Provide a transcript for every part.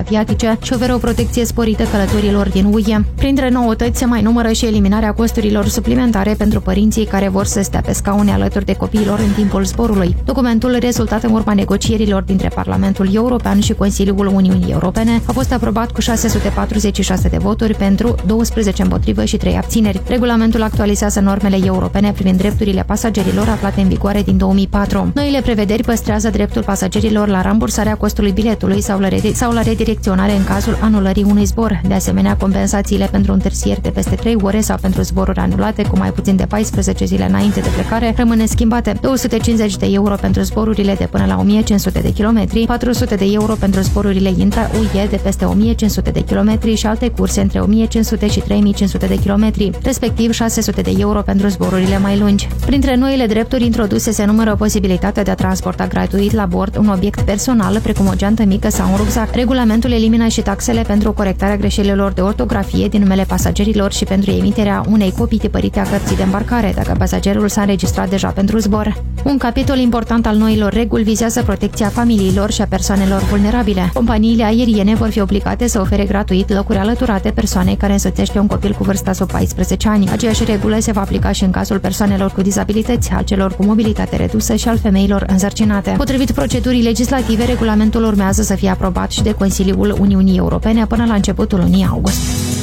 aviatice și oferă o protecție sporită călătorilor din UE. Printre noutăți se mai numără și eliminarea costurilor suplimentare pentru părinții care vor să stea pe scaune alături de copiilor în timpul zborului. Documentul, rezultat în urma negocierilor dintre Parlamentul European și Consiliul Uniunii Europene, a fost aprobat cu 646 de voturi pentru, 12 împotrivă și 3 abțineri. Regulamentul actualizează normele europene privind drepturile pasagerilor aflate în vigoare din 2004. Noile prevederi păstrează dreptul pasagerilor la rambursarea costului biletului sau la redirecționare în cazul anulării unui zbor. De asemenea, compensațiile pentru întârzieri de peste 3 ore sau pentru zboruri anulate cu mai puțin de 14 zile înainte de plecare rămân neschimbate. 250 de euro pentru zborurile de până la 1500 de kilometri, 400 de euro pentru zborurile intra-UE de peste 1500 de kilometri și alte curse între 1500 și 3500 de kilometri, respectiv 600 de euro pentru zborurile mai lungi. Printre noile drepturi introduse se numără posibilitatea de a transporta gratuit la bord un obiect personal, precum o geantă mică sau un rucsac. Regulamentul elimină și taxele pentru corectarea greșelilor de ortografie din numele pasagerilor și pentru emiterea unei copii tipărite a cărții de îmbarcare, dacă pasagerul s-a înregistrat deja pentru zbor. Un capitol important al noilor reguli vizează protecția familiilor și a persoanelor vulnerabile. Companiile aeriene vor fi obligate să ofere gratuit locuri alăturate persoanei care însoțește un copil cu vârsta sub 14 ani. Aceeași regulă se va aplica și în cazul persoanelor cu dizabilități, al celor cu mobilitate redusă și al femeilor însărcinate. Potrivit procedurii legislative, regulamentul urmează să fie aprobat și de Consiliul Uniunii Europene până la începutul lunii august.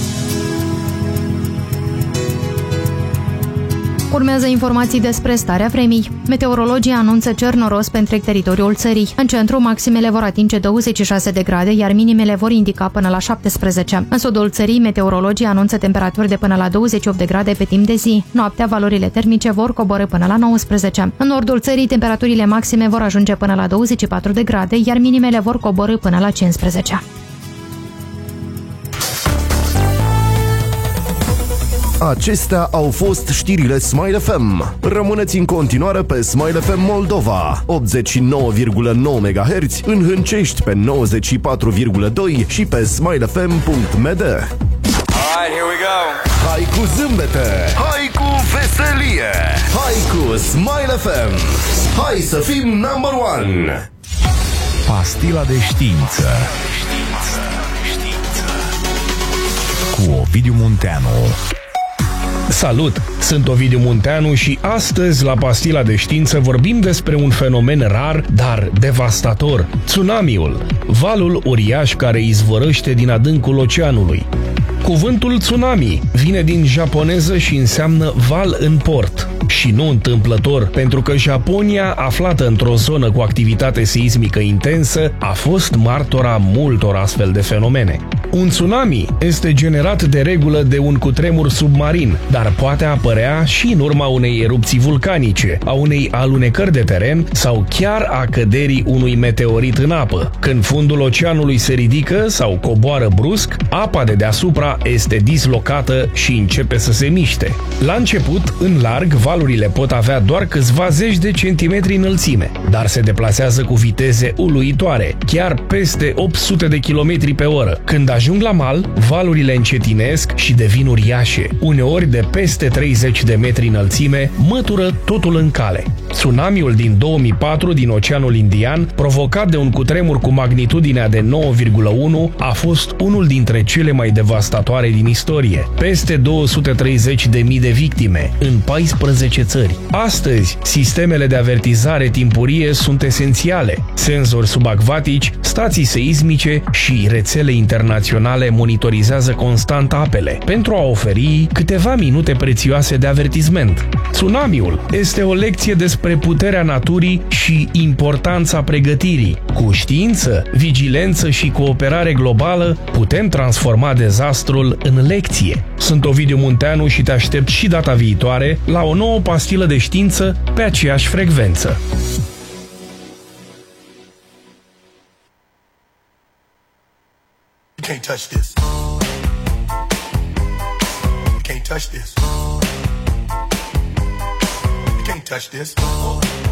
Urmează informații despre starea vremii. Meteorologii anunță cer noros pe întreg teritoriul țării. În centru, maximele vor atinge 26 de grade, iar minimele vor indica până la 17. În sudul țării, meteorologii anunță temperaturi de până la 28 de grade pe timp de zi. Noaptea, valorile termice vor coborî până la 19. În nordul țării, temperaturile maxime vor ajunge până la 24 de grade, iar minimele vor coborî până la 15. Acestea au fost știrile Smile FM. Rămâneți în continuare pe Smile FM Moldova, 89,9 MHz, în Hâncești pe 94,2 și pe smilefm.md. Alright, here we go. Hai cu zâmbete, hai cu veselie, hai cu Smile FM. Hai să fim number one. Pastila de știință cu Ovidiu Munteanu. Salut! Sunt Ovidiu Munteanu și astăzi la Pastila de Știință vorbim despre un fenomen rar, dar devastator, tsunamiul, valul uriaș care izvorăște din adâncul oceanului. Cuvântul tsunami vine din japoneză și înseamnă val în port. Și nu întâmplător, pentru că Japonia, aflată într-o zonă cu activitate seismică intensă, a fost martora multor astfel de fenomene. Un tsunami este generat de regulă de un cutremur submarin, dar poate apărea și în urma unei erupții vulcanice, a unei alunecări de teren sau chiar a căderii unui meteorit în apă. Când fundul oceanului se ridică sau coboară brusc, apa de deasupra este dislocată și începe să se miște. La început, în larg, valurile pot avea doar câțiva zeci de centimetri înălțime, dar se deplasează cu viteze uluitoare, chiar peste 800 de km pe oră. Când ajung la mal, valurile încetinesc și devin uriașe, uneori de peste 30 de metri înălțime, mătură totul în cale. Tsunamiul din 2004 din Oceanul Indian, provocat de un cutremur cu magnitudinea de 9,1, a fost unul dintre cele mai devastatoare din istorie. Peste 230.000 de victime în 14 țări. Astăzi, sistemele de avertizare timpurie sunt esențiale. Senzori subacvatici, stații seismice și rețele internaționale monitorizează constant apele pentru a oferi câteva minute prețioase de avertisment. Tsunamiul este o lecție despre puterea naturii și importanța pregătirii. Cu știință, vigilență și cooperare globală putem transforma dezastrul în lecție. Sunt Ovidiu Munteanu și te aștept și data viitoare la o nouă pastilă de știință pe aceeași frecvență. You can't touch this. You can't touch this. You can't touch this.